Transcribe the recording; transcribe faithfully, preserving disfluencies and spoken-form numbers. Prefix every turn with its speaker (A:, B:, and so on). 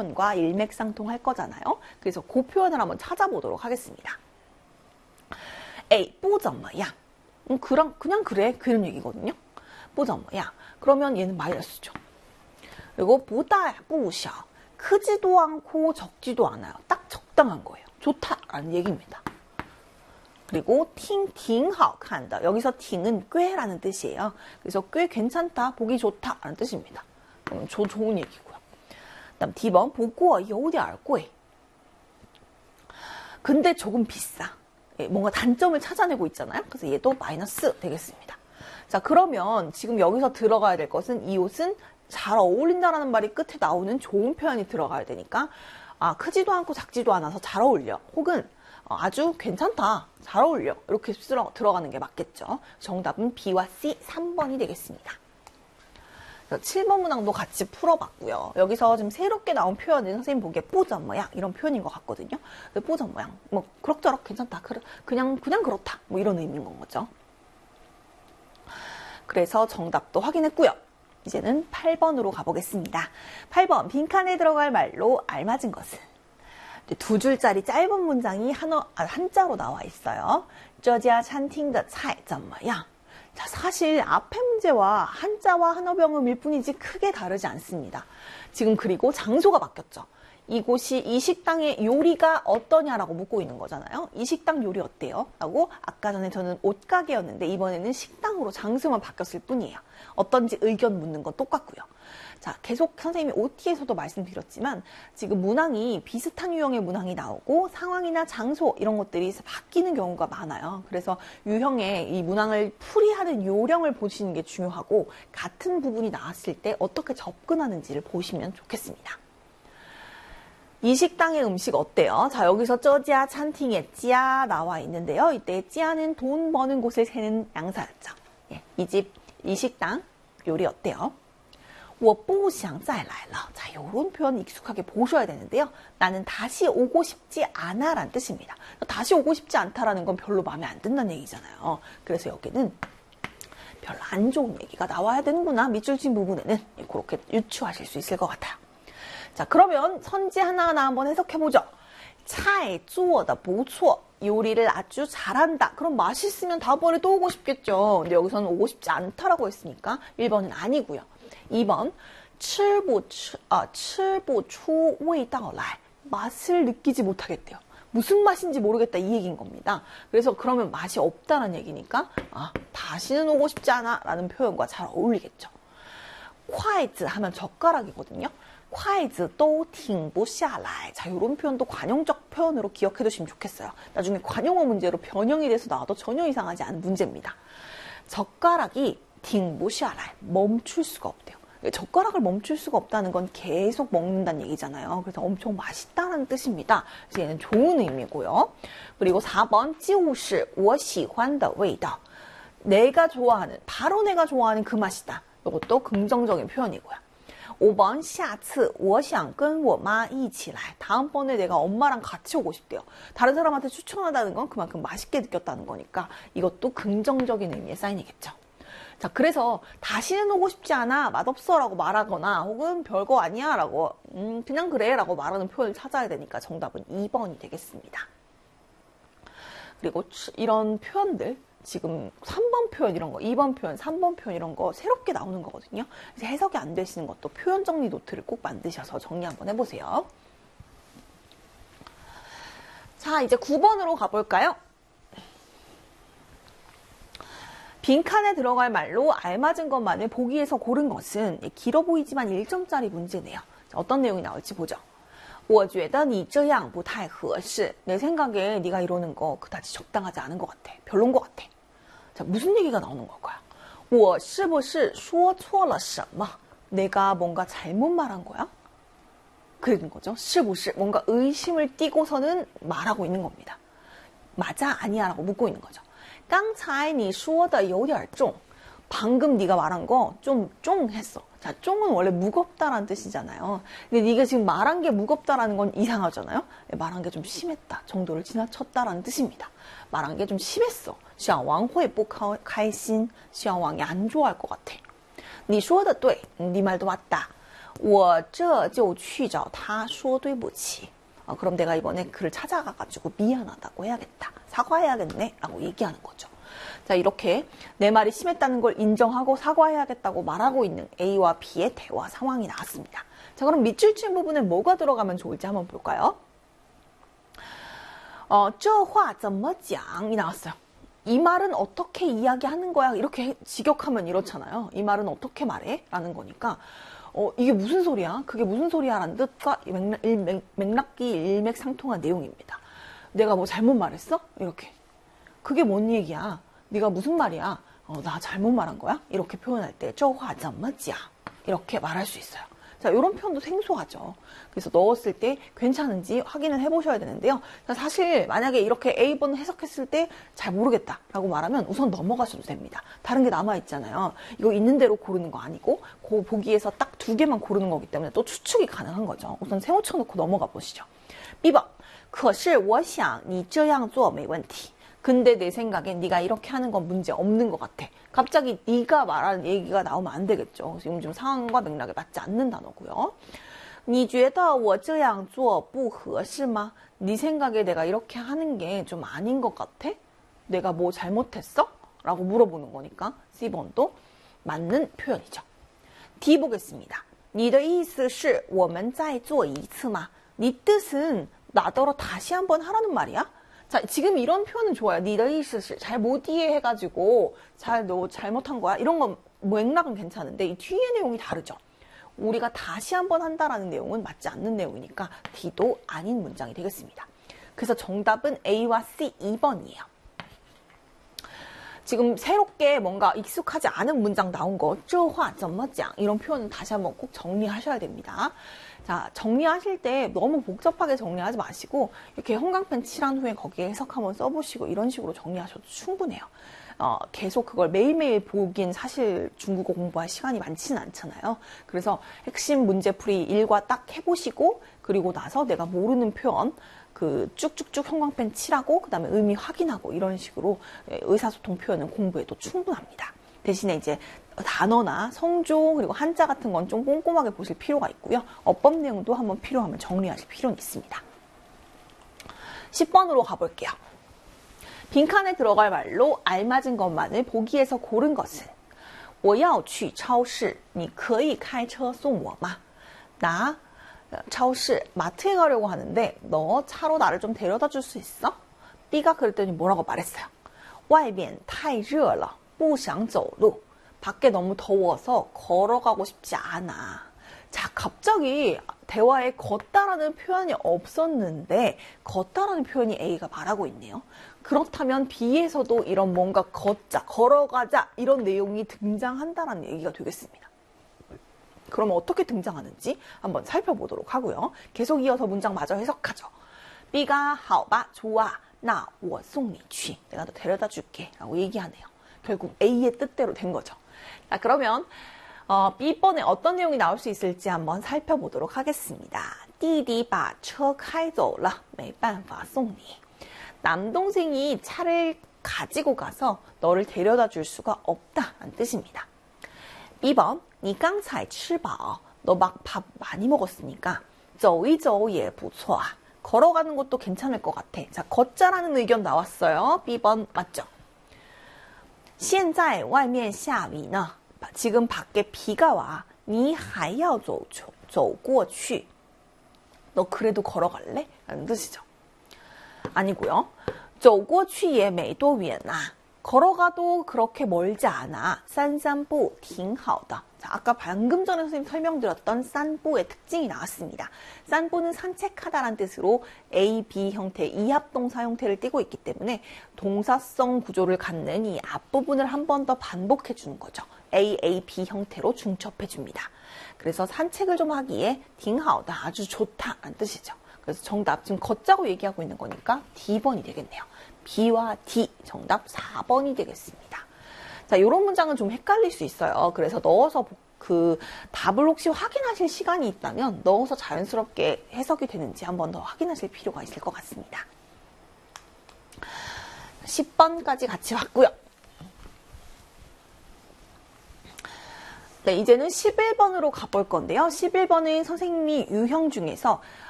A: 표현과 일맥상통할 거잖아요. 그래서 그 표현을 한번 찾아보도록 하겠습니다. A, 不怎么样. 음, 그냥, 그냥 그래. 그런 얘기거든요. 不怎么样. 그러면 얘는 마이너스죠. 그리고 不大不小. 크지도 않고 적지도 않아요. 딱 적당한 거예요. 좋다라는 얘기입니다. 그리고 挺挺好看的. 여기서 挺은 꽤라는 뜻이에요. 그래서 꽤 괜찮다, 보기 좋다라는 뜻입니다. 그럼 조, 좋은 얘기고요. 그다음 D번 不过有点贵. 근데 조금 비싸. 뭔가 단점을 찾아내고 있잖아요. 그래서 얘도 마이너스 되겠습니다. 자, 그러면 지금 여기서 들어가야 될 것은 이 옷은 잘 어울린다라는 말이 끝에 나오는 좋은 표현이 들어가야 되니까 아, 크지도 않고 작지도 않아서 잘 어울려. 혹은 아주 괜찮다, 잘 어울려. 이렇게 쓰러, 들어가는 게 맞겠죠. 정답은 B와 C, 삼 번이 되겠습니다. 칠 번 문항도 같이 풀어봤고요. 여기서 지금 새롭게 나온 표현은 선생님 보기에 不怎么样 이런 표현인 것 같거든요. 不怎么样, 뭐 그럭저럭 괜찮다, 그냥 그냥 그렇다, 뭐 이런 의미인 건 거죠. 그래서 정답도 확인했고요. 이제는 팔 번으로 가보겠습니다. 팔 번, 빈칸에 들어갈 말로 알맞은 것은? 두 줄짜리 짧은 문장이 한어, 아, 한자로 나와 있어요. 这家餐厅的菜怎么样? 자, 사실 앞에 문제와 한자와 한어병음일 뿐이지 크게 다르지 않습니다. 지금 그리고 장소가 바뀌었죠. 이곳이 이 식당의 요리가 어떠냐라고 묻고 있는 거잖아요. 이 식당 요리 어때요? 라고 아까 전에 저는 옷가게였는데 이번에는 식당으로 장소만 바뀌었을 뿐이에요. 어떤지 의견 묻는 건 똑같고요. 자, 계속 선생님이 오티에서도 말씀드렸지만 지금 문항이 비슷한 유형의 문항이 나오고 상황이나 장소 이런 것들이 바뀌는 경우가 많아요. 그래서 유형의 이 문항을 풀이하는 요령을 보시는 게 중요하고 같은 부분이 나왔을 때 어떻게 접근하는지를 보시면 좋겠습니다. 이 식당의 음식 어때요? 자, 여기서 쩌지아 찬팅의 찌아 나와 있는데요. 이때 찌아는 돈 버는 곳을 세는 양사였죠. 예, 이 집, 이 식당 요리 어때요? 我不想再来了. 자, 이런 표현 익숙하게 보셔야 되는데요. 나는 다시 오고 싶지 않아 라는 뜻입니다. 다시 오고 싶지 않다라는 건 별로 마음에 안 든다는 얘기잖아요. 그래서 여기는 별로 안 좋은 얘기가 나와야 되는구나. 밑줄 친 부분에는 그렇게 유추하실 수 있을 것 같아요. 자, 그러면 선지 하나하나 한번 해석해보죠. 菜做得不错. 요리를 아주 잘한다. 그럼 맛있으면 다음번에 또 오고 싶겠죠. 근데 여기서는 오고 싶지 않다라고 했으니까 일 번은 아니고요. 이 번 吃不出, 아, 吃不出味道来. 맛을 느끼지 못하겠대요. 무슨 맛인지 모르겠다 이 얘기인 겁니다. 그래서 그러면 맛이 없다는 얘기니까 아, 다시는 오고 싶지 않아 라는 표현과 잘 어울리겠죠. 筷子 하면 젓가락이거든요. 筷子都停不下来. 자, 이런 표현도 관용적 표현으로 기억해 두시면 좋겠어요. 나중에 관용어 문제로 변형이 돼서 나와도 전혀 이상하지 않은 문제입니다. 젓가락이 停不下来, 멈출 수가 없대요. 젓가락을 멈출 수가 없다는 건 계속 먹는다는 얘기잖아요. 그래서 엄청 맛있다는 뜻입니다. 그래서 얘는 좋은 의미고요. 그리고 사 번 就是我喜欢的味道. 내가 좋아하는, 바로 내가 좋아하는 그 맛이다. 이것도 긍정적인 표현이고요. 오 번 下次我想跟我妈一起来. 다음번에 내가 엄마랑 같이 오고 싶대요. 다른 사람한테 추천하다는 건 그만큼 맛있게 느꼈다는 거니까 이것도 긍정적인 의미의 사인이겠죠. 자, 그래서 다시는 오고 싶지 않아, 맛없어 라고 말하거나 혹은 별거 아니야 라고 음, 그냥 그래 라고 말하는 표현을 찾아야 되니까 정답은 이 번이 되겠습니다. 그리고 이런 표현들 지금 삼 번 표현 이런 거, 이 번 표현, 삼 번 표현 이런 거 새롭게 나오는 거거든요. 그래서 해석이 안 되시는 것도 표현 정리 노트를 꼭 만드셔서 정리 한번 해보세요. 자, 이제 구 번으로 가볼까요? 빈칸에 들어갈 말로 알맞은 것만을 보기에서 고른 것은 길어 보이지만 일 점짜리 문제네요. 자, 어떤 내용이 나올지 보죠. 我觉得你这样不太合适. 내 생각에 네가 이러는 거 그다지 적당하지 않은 것 같아. 별론 것 같아. 자, 무슨 얘기가 나오는 걸까요? 我是不是说错了什么? 내가 뭔가 잘못 말한 거야? 그런 거죠. 是不是 뭔가 의심을 띠고서는 말하고 있는 겁니다. 맞아? 아니야? 라고 묻고 있는 거죠. 刚才你说的有点重. 방금 네가 말한 거 좀 쫑 했어. 자, 쫑은 원래 무겁다라는 뜻이잖아요. 근데 네가 지금 말한 게 무겁다라는 건 이상하잖아요. 말한 게 좀 심했다. 정도를 지나쳤다라는 뜻입니다. 말한 게 좀 심했어. 小王会不开心. 小王이 안 좋아할 것 같아. 你说的对. 네 말도 맞다. 我这就去找他说对不起. 어, 그럼 내가 이번에 그를 찾아가가지고 미안하다고 해야겠다. 사과해야겠네. 라고 얘기하는 거죠. 자, 이렇게 내 말이 심했다는 걸 인정하고 사과해야겠다고 말하고 있는 A와 B의 대화 상황이 나왔습니다. 자, 그럼 밑줄 친 부분에 뭐가 들어가면 좋을지 한번 볼까요? 어, 这话怎么讲이 나왔어요. 이 말은 어떻게 이야기하는 거야? 이렇게 직역하면 이렇잖아요. 이 말은 어떻게 말해? 라는 거니까 어, 이게 무슨 소리야? 그게 무슨 소리야? 라는 뜻과 맥락, 일맥, 맥락이 일맥상통한 내용입니다. 내가 뭐 잘못 말했어? 이렇게. 그게 뭔 얘기야? 네가 무슨 말이야? 어, 나 잘못 말한 거야? 이렇게 표현할 때 这话怎么讲 이렇게 말할 수 있어요. 자, 이런 표현도 생소하죠. 그래서 넣었을 때 괜찮은지 확인을 해보셔야 되는데요. 자, 사실 만약에 이렇게 A번 해석했을 때 잘 모르겠다라고 말하면 우선 넘어가셔도 됩니다. 다른 게 남아있잖아요. 이거 있는 대로 고르는 거 아니고 그 보기에서 딱 두 개만 고르는 거기 때문에 또 추측이 가능한 거죠. 우선 세워 쳐놓고 넘어가 보시죠. B 번, 可是我想你这样做没问题. 근데 내 생각엔 네가 이렇게 하는 건 문제 없는 것 같아. 갑자기 네가 말하는 얘기가 나오면 안 되겠죠. 지금 좀 상황과 맥락에 맞지 않는 단어고요. 你觉得我这样做不合适吗? 네 생각에 내가 이렇게 하는 게 좀 아닌 것 같아? 내가 뭐 잘못했어? 라고 물어보는 거니까 C번도 맞는 표현이죠. D 보겠습니다. 你的意思是我们再做一次吗? 네 뜻은 나더러 다시 한번 하라는 말이야? 자, 지금 이런 표현은 좋아요. 니더 이스시 잘 못 이해해가지고 잘 너 잘못한 거야. 이런 건 맥락은 괜찮은데 이 뒤의 내용이 다르죠. 우리가 다시 한번 한다라는 내용은 맞지 않는 내용이니까 D도 아닌 문장이 되겠습니다. 그래서 정답은 A와 C 이 번이에요. 지금 새롭게 뭔가 익숙하지 않은 문장 나온 거, 这话怎么讲 이런 표현은 다시 한번 꼭 정리하셔야 됩니다. 자, 정리하실 때 너무 복잡하게 정리하지 마시고 이렇게 형광펜 칠한 후에 거기에 해석 한번 써보시고 이런 식으로 정리하셔도 충분해요. 어, 계속 그걸 매일매일 보긴 사실 중국어 공부할 시간이 많지는 않잖아요. 그래서 핵심 문제풀이 일과 딱 해보시고 그리고 나서 내가 모르는 표현 그 쭉쭉쭉 형광펜 칠하고 그 다음에 의미 확인하고 이런 식으로 의사소통 표현은 공부해도 충분합니다. 대신에 이제 단어나 성조 그리고 한자 같은 건 좀 꼼꼼하게 보실 필요가 있고요. 어법 내용도 한번 필요하면 정리하실 필요는 있습니다. 십 번으로 가볼게요. 빈칸에 들어갈 말로 알맞은 것만을 보기에서 고른 것은 我要去超市你可以开车送我吗? 나超市 마트에 가려고 하는데 너 차로 나를 좀 데려다 줄 수 있어? B가 그랬더니 뭐라고 말했어요? 外面太热了不想走路. 밖에 너무 더워서 걸어가고 싶지 않아. 자, 갑자기 대화에 걷다라는 표현이 없었는데 걷다라는 표현이 A가 말하고 있네요. 그렇다면 B에서도 이런 뭔가 걷자, 걸어가자 이런 내용이 등장한다라는 얘기가 되겠습니다. 그럼 어떻게 등장하는지 한번 살펴보도록 하고요. 계속 이어서 문장 마저 해석하죠. B가 好吧, 좋아, 나我送你去. 내가 너 데려다 줄게 라고 얘기하네요. 결국 A의 뜻대로 된 거죠. 자, 그러면 어, B번에 어떤 내용이 나올 수 있을지 한번 살펴보도록 하겠습니다. 弟弟把车开走了没办法送你. 남동생이 차를 가지고 가서 너를 데려다 줄 수가 없다는 뜻입니다. B번, 你刚才吃饱, 너 막 밥 많이 먹었으니까 走一走也不错. 걸어가는 것도 괜찮을 것 같아. 자, 걷자라는 의견 나왔어요. B번 맞죠? 现在外面下雨呢. 지금 밖에 비가 와. 你还要走走过去. 너 그래도 걸어갈래? 라는 뜻이죠. 아니고요. 走过去也没多远啊. 걸어가도 그렇게 멀지 않아. 散散步挺好的. 자, 아까 방금 전에 선생님 설명드렸던 산보의 특징이 나왔습니다. 산보는 산책하다라는 뜻으로 A, B 형태, 이합동사 형태를 띠고 있기 때문에 동사성 구조를 갖는 이 앞부분을 한 번 더 반복해 주는 거죠. A, A, B 형태로 중첩해 줍니다. 그래서 산책을 좀 하기에 挺好的, 아주 좋다라는 뜻이죠. 그래서 정답 지금 걷자고 얘기하고 있는 거니까 D번이 되겠네요. B와 D 정답 사 번이 되겠습니다. 자, 이런 문장은 좀 헷갈릴 수 있어요. 그래서 넣어서 그 답을 혹시 확인하실 시간이 있다면 넣어서 자연스럽게 해석이 되는지 한 번 더 확인하실 필요가 있을 것 같습니다. 십 번까지 같이 봤고요. 네, 이제는 십일 번으로 가볼 건데요. 십일 번은 선생님이 유형 중에서